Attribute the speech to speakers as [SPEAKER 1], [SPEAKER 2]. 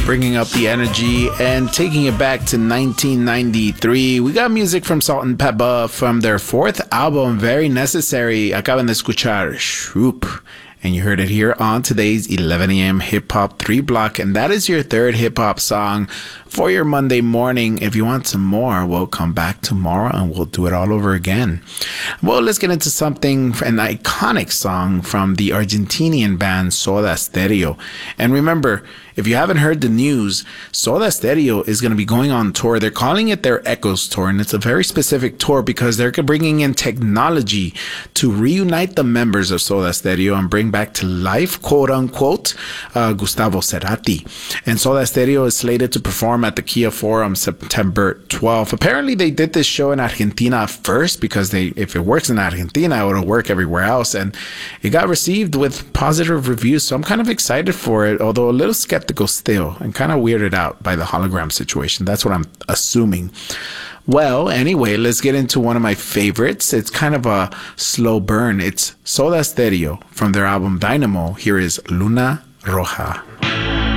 [SPEAKER 1] bringing up the energy and taking it back to 1993. We got music from Salt and Peppa from their fourth album, Very Necessary. Acaban de escuchar Shroop. And you heard it here on today's 11 a.m. Hip Hop 3 Block. And that is your third hip hop song for your Monday morning. If you want some more, we'll come back tomorrow and we'll do it all over again. Well, let's get into something, an iconic song from the Argentinian band Soda Stereo. And remember, if you haven't heard the news, Soda Stereo is going to be going on tour. They're calling it their Echoes Tour, and it's a very specific tour because they're bringing in technology to reunite the members of Soda Stereo and bring back to life, quote unquote, Gustavo Cerati. And Soda Stereo is slated to perform at the Kia Forum September 12th. Apparently, they did this show in Argentina first because if it works in Argentina, it'll work everywhere else. And it got received with positive reviews, so I'm kind of excited for it, although a little skeptical still and kind of weirded out by the hologram situation. That's what I'm assuming. Well, anyway, let's get into one of my favorites. It's kind of a slow burn. It's Soda Stereo from their album Dynamo. Here is Luna Roja.